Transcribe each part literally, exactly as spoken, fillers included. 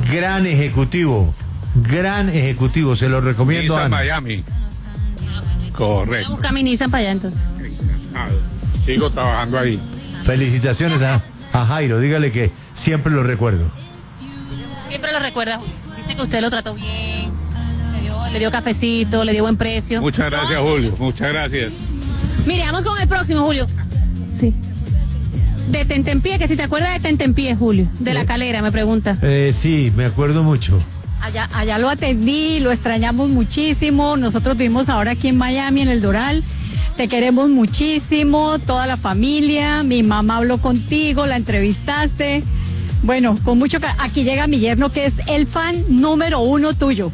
Gran ejecutivo, gran ejecutivo, se lo recomiendo. Nissan a Miami. Correcto. Busca mi Nissan para allá entonces. Sigo trabajando ahí. Felicitaciones a, a Jairo, dígale que siempre lo recuerdo. Siempre lo recuerda. Dice que usted lo trató bien, le dio, le dio cafecito, le dio buen precio. Muchas gracias, Julio, muchas gracias. Mire, vamos con el próximo, Julio. Sí. De Tentempié, que si te acuerdas de Tentempié, Julio, de La Calera, me pregunta. Eh, sí, me acuerdo mucho. Allá, allá lo atendí, lo extrañamos muchísimo. Nosotros vivimos ahora aquí en Miami, en el Doral. Te queremos muchísimo, toda la familia. Mi mamá habló contigo, la entrevistaste. Bueno, con mucho cariño. Aquí llega mi yerno, que es el fan número uno tuyo.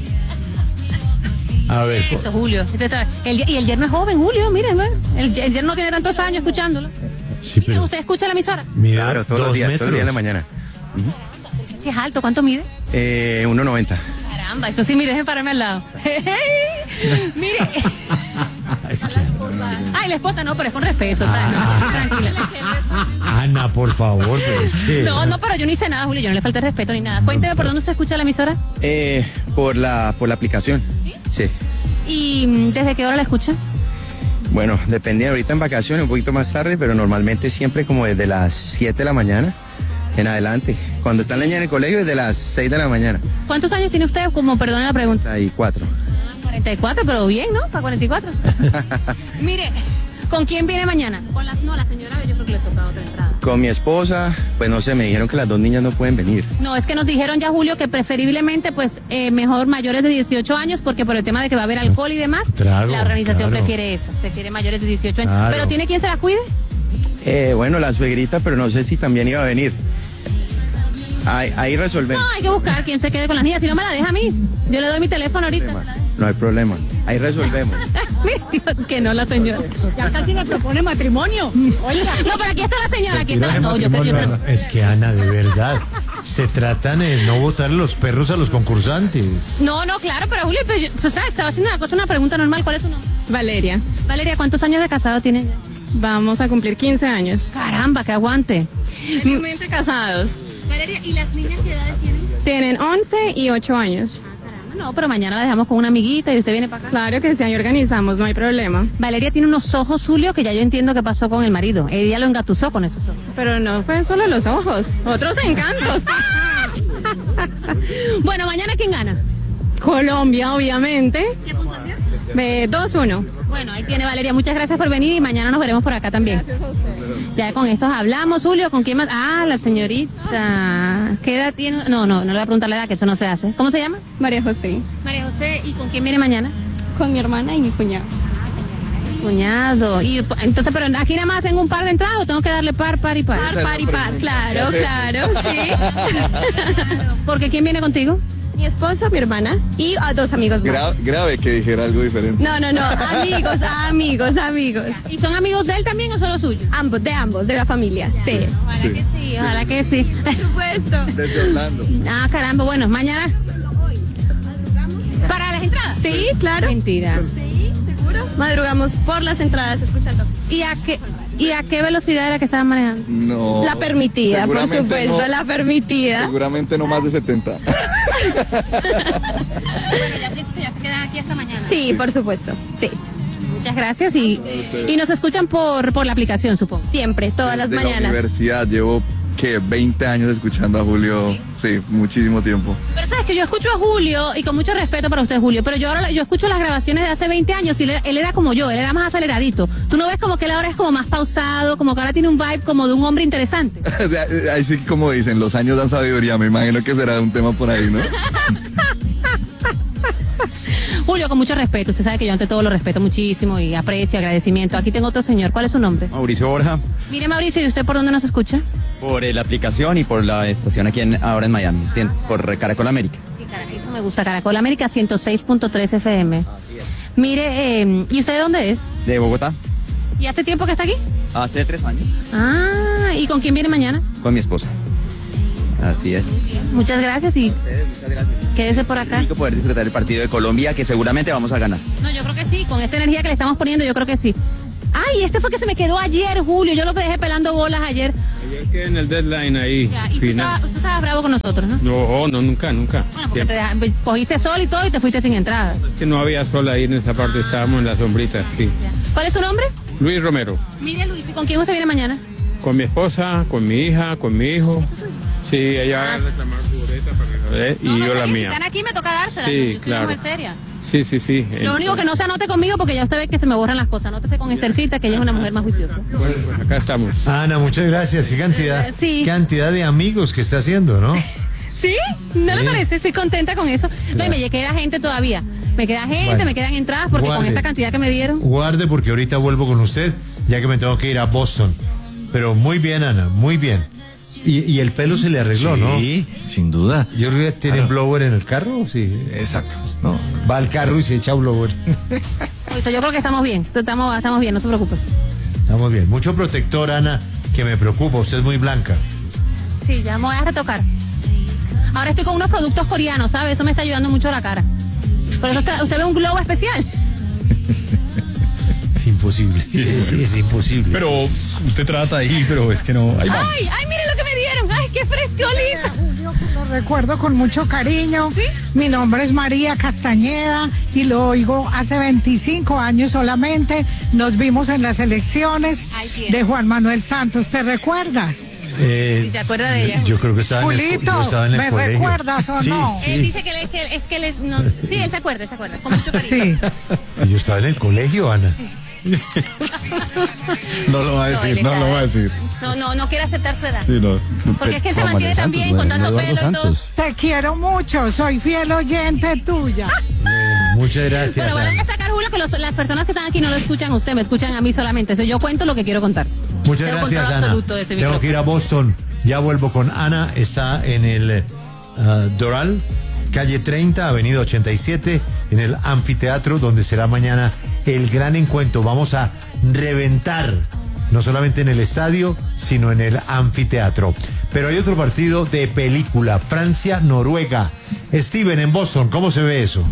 A ver. Esto, Julio. El, y el yerno es joven, Julio, miren, el, el yerno tiene tantos años escuchándolo. Sí, pero... ¿Usted escucha la emisora? Mide claro, todos los días, metros. todos los días de la mañana. Uh-huh. Si es alto, ¿cuánto mide? Eh, uno noventa. Caramba, esto sí, mire, déjenme pararme al lado. Mire. Es que... Ay, la esposa no, pero es con respeto. Ah. No, tranquila. Ana, por favor, pero es que... No, no, pero yo no hice nada, Julio, yo no le falté respeto ni nada. Cuénteme, ¿por dónde usted escucha la emisora? Eh, por la, por la aplicación. ¿Sí? Sí. ¿Y desde qué hora la escucha? Bueno, depende ahorita en vacaciones, un poquito más tarde, pero normalmente siempre como desde las siete de la mañana en adelante. Cuando están la niña en el colegio, desde las seis de la mañana. ¿Cuántos años tiene usted? Como, perdone la pregunta. cuarenta y cuatro. cuarenta y cuatro, pero bien, ¿no? Para cuarenta y cuatro. Mire, ¿con quién viene mañana? Con la, no, la señora, yo creo que le toca otra entrada. Con mi esposa, pues no sé, me dijeron que las dos niñas no pueden venir. No, es que nos dijeron ya, Julio, que preferiblemente, pues, eh, mejor mayores de dieciocho años, porque por el tema de que va a haber alcohol y demás, Trago, la organización claro. prefiere eso, prefiere mayores de dieciocho años. Claro. ¿Pero tiene quien se las cuide? Eh, bueno, la suegrita, pero no sé si también iba a venir. Ahí, ahí resolvemos. No, hay que buscar quien se quede con las niñas, si no me la deja a mí. Yo le doy mi teléfono ahorita. No hay problema, ahí resolvemos. Mire, Dios, que no la señora. Ya casi le propone matrimonio. Oiga. No, pero aquí está la señora, aquí Tira está. de No, yo, yo, matrimonio. yo, Es que, Ana, de verdad, se tratan de no botar los perros a los concursantes. No, no, claro, pero Julio, pues, yo, pues, ¿sabes? Estaba haciendo una cosa, una pregunta normal. ¿Cuál es su nombre? Valeria, Valeria, ¿cuántos años de casado tienen ya? vamos a cumplir quince años. Caramba, que aguante. Felizmente casados. Valeria, ¿y las niñas qué edades tienen? Tienen once y ocho años. No, pero mañana la dejamos con una amiguita y usted viene para acá. Claro que sí, ahí organizamos, no hay problema. Valeria tiene unos ojos, Julio, que ya yo entiendo que pasó con el marido. Ella lo engatusó con esos ojos. Pero no fue solo los ojos, otros encantos. Bueno, mañana ¿quién gana? Colombia, obviamente. ¿Qué puntuación? Eh, dos uno. Bueno, ahí tiene Valeria. Muchas gracias por venir y mañana nos veremos por acá también. Ya con estos hablamos, Julio. ¿Con quién más? Ah, la señorita. ¿Qué edad tiene? No, no, no le voy a preguntar la edad, que eso no se hace. ¿Cómo se llama? María José. María José. ¿Y con quién viene mañana? Con mi hermana y mi cuñado. Cuñado. Y entonces, pero aquí nada más tengo un par de entradas o tengo que darle par, par y par. Par, par y par. Claro, claro, sí. Porque ¿quién viene contigo? Mi esposo, mi hermana y a dos amigos más. Gra grave que dijera algo diferente. No, no, no, amigos, amigos, amigos. ¿Y son amigos de él también o solo suyos? Ambos, de ambos, de la familia, sí. Ojalá que sí, ojalá que sí. Por supuesto. Desde Orlando. Ah, caramba, bueno, mañana. ¿Para las entradas? Sí, claro. Mentira. Sí, seguro. Madrugamos por las entradas escuchando. ¿Y a qué, y a qué velocidad era que estaban manejando? No. La permitida, por seguramente supuesto, no- la permitida. Seguramente no más de setenta. Bueno, ya se, ya se quedan aquí hasta mañana. Sí, por supuesto, sí. Muchas gracias y, y nos escuchan por, por la aplicación, supongo. Siempre, todas las Desde la mañanas. universidad llevo, ¿qué? veinte años escuchando a Julio. Sí, muchísimo tiempo. Pero sabes que yo escucho a Julio, y con mucho respeto para usted, Julio, pero yo ahora yo escucho las grabaciones de hace veinte años y él, él era como yo, él era más aceleradito. Tú no ves como que él ahora es como más pausado, como que ahora tiene un vibe como de un hombre interesante. O sea, ahí sí, como dicen, los años dan sabiduría. Me imagino que será un tema por ahí, ¿no? Julio, con mucho respeto, usted sabe que yo ante todo lo respeto muchísimo y aprecio, agradecimiento. Aquí tengo otro señor, ¿cuál es su nombre? Mauricio Borja, Mire, Mauricio, ¿y usted por dónde nos escucha? por eh, la aplicación y por la estación aquí en, ahora en Miami, sí, por Caracol América. Sí, Caracol, eso me gusta, Caracol América ciento seis punto tres F M. Mire, eh, ¿y usted de dónde es? De Bogotá, ¿Y hace tiempo que está aquí? hace tres años, Ah, ¿y con quién viene mañana? con mi esposa. Así es. Muchas gracias y Muchas gracias. quédese por acá. Rico poder disfrutar el partido de Colombia, que seguramente vamos a ganar. No, yo creo que sí, con esta energía que le estamos poniendo, yo creo que sí. Ay, este fue que se me quedó ayer, Julio, yo lo dejé pelando bolas ayer. quedé en el deadline ahí. Ya, y tú final. estabas, tú estabas bravo con nosotros, ¿no? No, no, nunca, nunca. Bueno, porque te deja- cogiste sol y todo y te fuiste sin entrada. Que no había sol ahí en esa parte, estábamos en la sombrita, sí. ¿Cuál es su nombre? Luis Romero, Mire, Luis, ¿y con quién usted viene mañana? con mi esposa, con mi hija, con mi hijo. Sí, ella va a Ah. reclamar su boleta para que- y No, yo no, la si mía. están aquí me toca dársela. Sí, yo soy claro. una mujer seria. Sí, sí, sí. Lo único que no se anote conmigo porque ya usted ve que se me borran las cosas. Anótese con Estercita, que ella es una mujer más juiciosa. Bueno, pues acá estamos. Ana, muchas gracias. Qué cantidad, Eh, sí. qué cantidad de amigos que está haciendo, ¿no? ¿Sí? ¿No le Sí. parece? Estoy contenta con eso. No, y me queda gente todavía. Me queda gente, Bueno. me quedan entradas porque Guarde. con esta cantidad que me dieron. Guarde porque ahorita vuelvo con usted, ya que me tengo que ir a Boston. Pero muy bien, Ana, muy bien. Y, y el pelo se le arregló, ¿no? Sí, sin duda. Yo creo que tiene Claro. blower en el carro, sí. Exacto. No. Va al carro y se echa blower. Listo, yo creo que estamos bien. Estamos, estamos bien, no se preocupe. Estamos bien. Mucho protector, Ana, que me preocupa. Usted es muy blanca. Sí, ya me voy a retocar. Ahora estoy con unos productos coreanos, ¿sabe? Eso me está ayudando mucho a la cara. Por eso usted, usted ve un globo especial. Es imposible. Es, es imposible. Pero usted trata ahí, pero es que no. Ahí va. ¡Ay, ay, mire lo que me dieron! ¡Ay, qué frescolita! Lo recuerdo con mucho cariño. Mi nombre es María Castañeda y lo oigo hace veinticinco años solamente. Nos vimos en las elecciones Ay, sí. de Juan Manuel Santos. ¿Te recuerdas? Eh, ¿Y se acuerda de ella? Yo creo que estaba en el, Julito, yo estaba en el ¿me colegio. recuerdas o sí, no? Sí, Él dice que, le- que es que él es- no, sí, él se acuerda, él se acuerda, con mucho cariño. Sí. Y yo estaba en el colegio, Ana. No lo va a No, él decir, no, está- lo va a decir. No, no, no quiere aceptar su edad. Sí, no. Porque es que se Juan mantiene Manuel tan Santos, bien no, con no tanto Eduardo pelo y todo. Santos. Te quiero mucho. Soy fiel oyente tuya. Bueno, muchas gracias. Bueno, van a Ana. sacar, Julio, que los- las personas que están aquí no lo escuchan a usted, me escuchan a mí solamente. Entonces yo cuento lo que quiero contar. Muchas Tengo gracias, control Ana. absoluto de este Tengo que ir a Boston. Ya vuelvo con Ana. Está en el ah, Doral, calle treinta, avenida ochenta y siete, en el anfiteatro, donde será mañana el gran encuentro. Vamos a reventar, no solamente en el estadio, sino en el anfiteatro. Pero hay otro partido de película, Francia-Noruega. Steven, en Boston, ¿cómo se ve eso?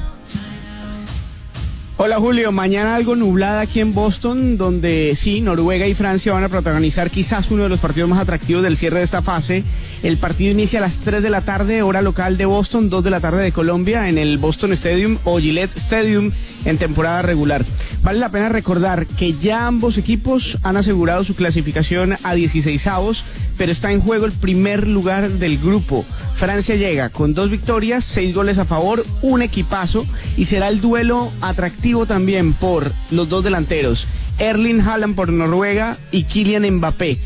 Hola Julio, mañana algo nublada aquí en Boston, donde sí, Noruega y Francia van a protagonizar quizás uno de los partidos más atractivos del cierre de esta fase. El partido inicia a las tres de la tarde, hora local de Boston, dos de la tarde de Colombia, en el Boston Stadium o Gillette Stadium en temporada regular. Vale la pena recordar que ya ambos equipos han asegurado su clasificación a dieciseisavos, pero está en juego el primer lugar del grupo. Francia llega con dos victorias, seis goles a favor, un equipazo, y será el duelo atractivo también por los dos delanteros, Erling Haaland por Noruega y Kylian Mbappé.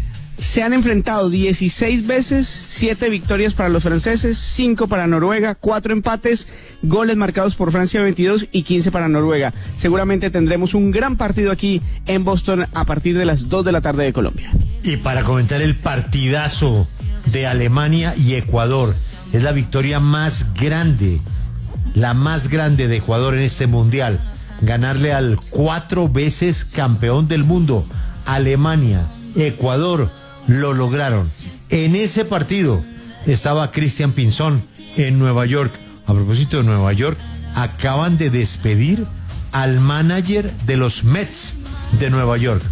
Se han enfrentado dieciséis veces, siete victorias para los franceses, cinco para Noruega, cuatro empates, goles marcados por Francia veintidós y quince para Noruega. Seguramente tendremos un gran partido aquí en Boston a partir de las dos de la tarde de Colombia. Y para comentar el partidazo de Alemania y Ecuador, es la victoria más grande, la más grande de Ecuador en este mundial. Ganarle al cuatro veces campeón del mundo, Alemania, Ecuador, lo lograron. En ese partido estaba Cristian Pinzón en Nueva York. A propósito de Nueva York, acaban de despedir al manager de los Mets de Nueva York,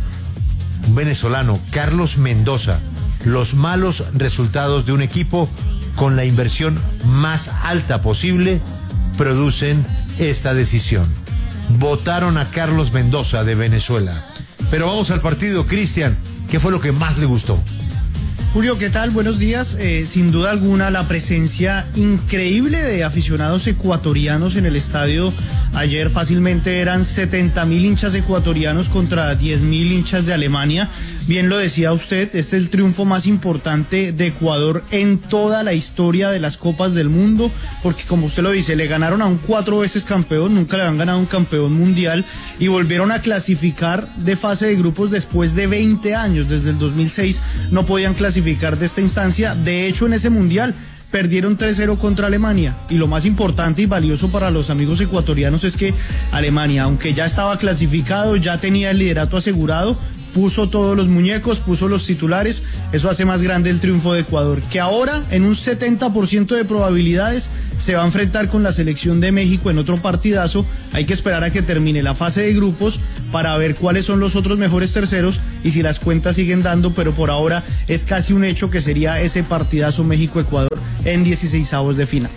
un venezolano, Carlos Mendoza. Los malos resultados de un equipo con la inversión más alta posible producen esta decisión. Votaron a Carlos Mendoza de Venezuela. Pero vamos al partido, Cristian. ¿Qué fue lo que más le gustó? Julio, ¿qué tal? Buenos días. Eh, sin duda alguna, la presencia increíble de aficionados ecuatorianos en el estadio. Ayer fácilmente eran setenta mil hinchas ecuatorianos contra diez mil hinchas de Alemania. Bien lo decía usted, este es el triunfo más importante de Ecuador en toda la historia de las Copas del Mundo, porque como usted lo dice, le ganaron a un cuatro veces campeón, nunca le habían ganado un campeón mundial, y volvieron a clasificar de fase de grupos después de veinte años. Desde el dos mil seis no podían clasificar de esta instancia. De hecho, en ese mundial perdieron tres cero contra Alemania, y lo más importante y valioso para los amigos ecuatorianos es que Alemania, aunque ya estaba clasificado, ya tenía el liderato asegurado, puso todos los muñecos, puso los titulares, eso hace más grande el triunfo de Ecuador, que ahora en un setenta por ciento de probabilidades se va a enfrentar con la selección de México en otro partidazo. Hay que esperar a que termine la fase de grupos para ver cuáles son los otros mejores terceros y si las cuentas siguen dando, pero por ahora es casi un hecho que sería ese partidazo México-Ecuador en dieciseisavos de final.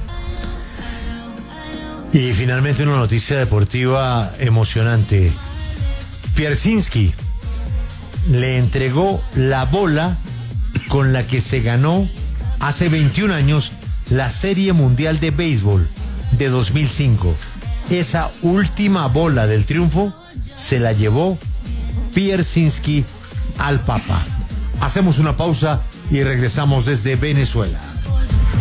Y finalmente una noticia deportiva emocionante. Pierzynski le entregó la bola con la que se ganó hace veintiún años la Serie Mundial de Béisbol de dos mil cinco. Esa última bola del triunfo se la llevó Pierzynski al Papa. Hacemos una pausa y regresamos desde Venezuela.